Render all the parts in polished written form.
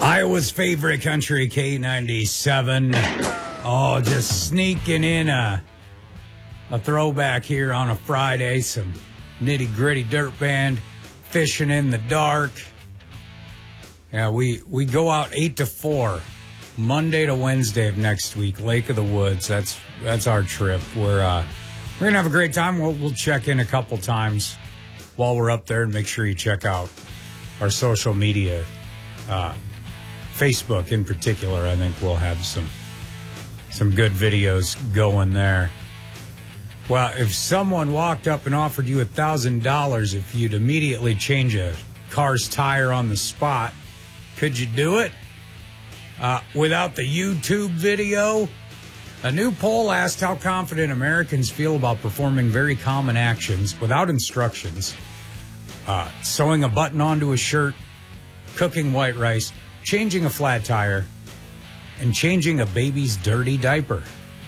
Iowa's favorite country, K97. Oh, just sneaking in a throwback here on a Friday. Some nitty-gritty dirt band, fishing in the dark. Yeah, we go out 8 to 4, Monday to Wednesday of next week, Lake of the Woods. That's our trip. We're gonna have a great time. We'll check in a couple times while we're up there and make sure you check out our social media. Facebook in particular, I think we'll have some good videos going there. Well, if someone walked up and offered you $1,000 if you'd immediately change a car's tire on the spot, could you do it? Without the YouTube video? A new poll asked how confident Americans feel about performing very common actions without instructions. Sewing a button onto a shirt, cooking white rice, changing a flat tire, and changing a baby's dirty diaper.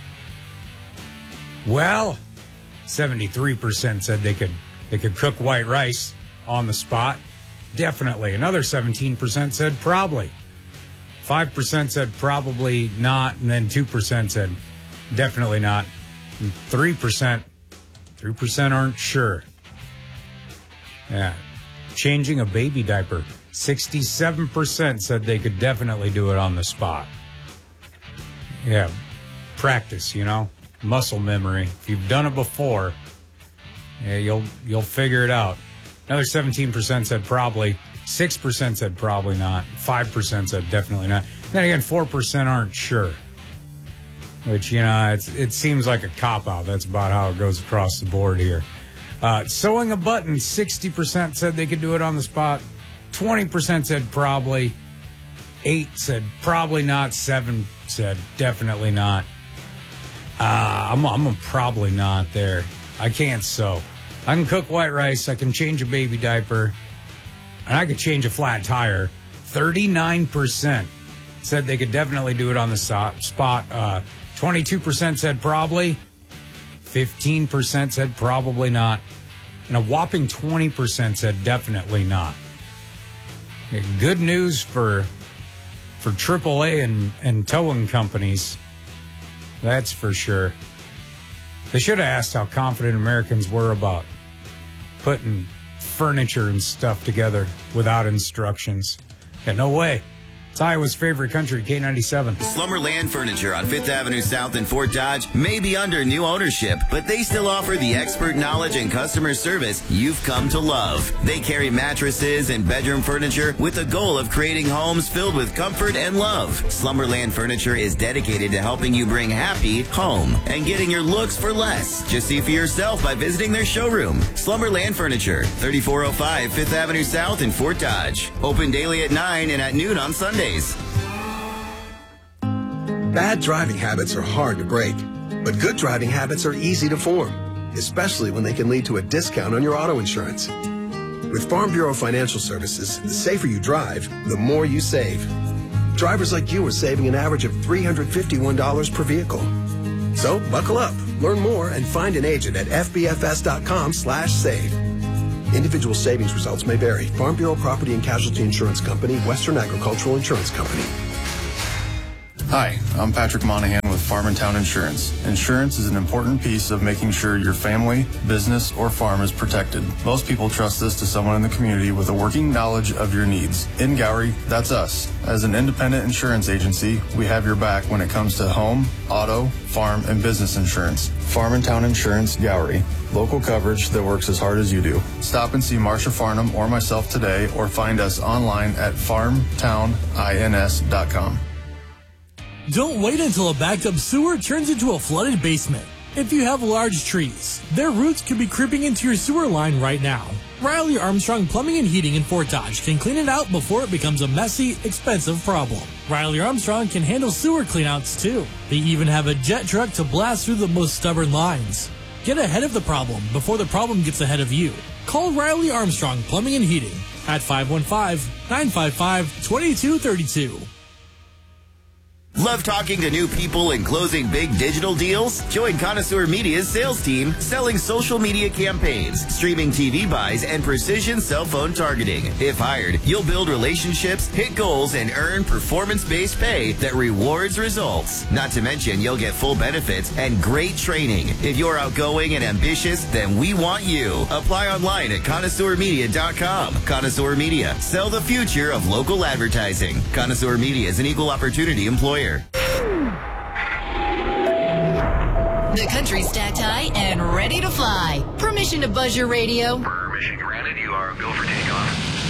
Well, 73% said they could cook white rice on the spot. Definitely. Another 17% said probably. 5% said probably not, and then 2% said definitely not. And 3% aren't sure. Yeah. Changing a baby diaper. 67% said they could definitely do it on the spot. Yeah, practice, muscle memory. If you've done it before, yeah, you'll figure it out. Another 17% said probably. 6% said probably not. 5% said definitely not. Then again, 4% aren't sure. Which, it seems like a cop-out. That's about how it goes across the board here. Sewing a button, 60% said they could do it on the spot. 20% said probably. 8 said probably not. 7 said definitely not. I'm a probably not there. I can't sew. I can cook white rice. I can change a baby diaper. And I could change a flat tire. 39% said they could definitely do it on the spot. 22% said probably. 15% said probably not. And a whopping 20% said definitely not. Good news for AAA and towing companies. That's for sure. They should have asked how confident Americans were about putting furniture and stuff together without instructions. Yeah, no way. It's Iowa's favorite country, K97. Slumberland Furniture on 5th Avenue South in Fort Dodge may be under new ownership, but they still offer the expert knowledge and customer service you've come to love. They carry mattresses and bedroom furniture with the goal of creating homes filled with comfort and love. Slumberland Furniture is dedicated to helping you bring happy home and getting your looks for less. Just see for yourself by visiting their showroom. Slumberland Furniture, 3405 5th Avenue South in Fort Dodge. Open daily at 9 and at noon on Sunday. Bad driving habits are hard to break, but good driving habits are easy to form, especially when they can lead to a discount on your auto insurance. With Farm Bureau Financial Services, the safer you drive, the more you save. Drivers like you are saving an average of $351 per vehicle. So buckle up, learn more, and find an agent at fbfs.com/save. Individual savings results may vary. Farm Bureau Property and Casualty Insurance Company, Western Agricultural Insurance Company. Hi, I'm Patrick Monahan with Farm and Town Insurance. Insurance is an important piece of making sure your family, business, or farm is protected. Most people trust this to someone in the community with a working knowledge of your needs. In Gowrie, that's us. As an independent insurance agency, we have your back when it comes to home, auto, farm, and business insurance. Farm and Town Insurance, Gowrie. Local coverage that works as hard as you do. Stop and see Marsha Farnham or myself today, or find us online at farmtownins.com. Don't wait until a backed up sewer turns into a flooded basement. If you have large trees, their roots could be creeping into your sewer line right now. Riley Armstrong Plumbing and Heating in Fort Dodge can clean it out before it becomes a messy, expensive problem. Riley Armstrong can handle sewer cleanouts too. They even have a jet truck to blast through the most stubborn lines. Get ahead of the problem before the problem gets ahead of you. Call Riley Armstrong Plumbing and Heating at 515-955-2232. Love talking to new people and closing big digital deals? Join Connoisseur Media's sales team selling social media campaigns, streaming TV buys, and precision cell phone targeting. If hired, you'll build relationships, hit goals, and earn performance-based pay that rewards results. Not to mention, you'll get full benefits and great training. If you're outgoing and ambitious, then we want you. Apply online at connoisseurmedia.com. Connoisseur Media. Sell the future of local advertising. Connoisseur Media is an equal opportunity employer. The country's stacked high and ready to fly. Permission to buzz your radio. Permission granted. You are go for takeoff.